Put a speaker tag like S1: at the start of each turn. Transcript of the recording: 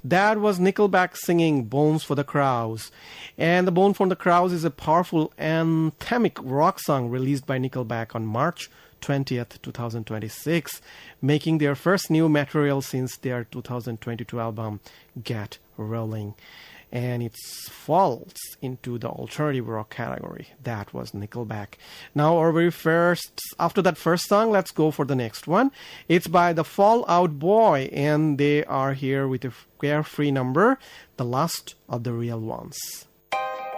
S1: That was Nickelback singing Bones for the Crows. And the Bone for the Crows is a powerful anthemic rock song released by Nickelback on March 20th, 2026, making their first new material since their 2022 album, Get Rolling. And it falls into the alternative rock category. That was Nickelback. Now, after that first song, let's go for the next one. It's by the Fall Out Boy, and they are here with a carefree number, The Last of the Real Ones.